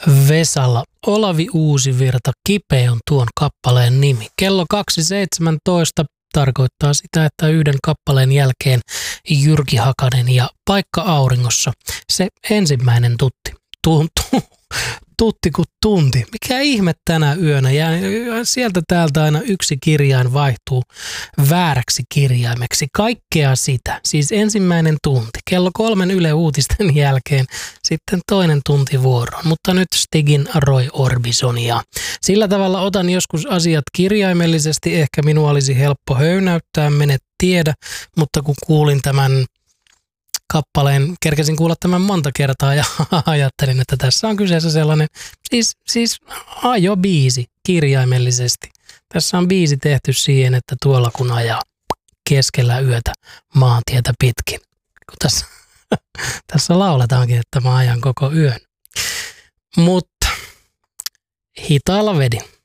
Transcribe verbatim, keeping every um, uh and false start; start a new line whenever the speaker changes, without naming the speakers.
Vesalla. Olavi Uusivirta, Kipeä on tuon kappaleen nimi. Kello kaksi seitsemäntoista tarkoittaa sitä, että yhden kappaleen jälkeen Jyrki Hakanen ja Paikka auringossa. Se ensimmäinen tutti. Tuntuu. Tutti kuin tunti. Mikä ihme tänä yönä? Ja sieltä täältä aina yksi kirjain vaihtuu vääräksi kirjaimeksi. Kaikkea sitä. Siis ensimmäinen tunti. Kello kolmen Yle Uutisten jälkeen sitten toinen tunti vuoroon. Mutta nyt Stigin Roy Orbisonia. Sillä tavalla otan joskus asiat kirjaimellisesti. Ehkä minua olisi helppo höynäyttää, mene tiedä. Mutta kun kuulin tämän kappaleen, kerkesin kuulla tämän monta kertaa ja ajattelin, että tässä on kyseessä sellainen, siis, siis ajobiisi kirjaimellisesti. Tässä on biisi tehty siihen, että tuolla kun ajaa keskellä yötä maantietä pitkin. Kun tässä, tässä lauletaankin, että mä ajan koko yön. Mutta hitaalla vedin.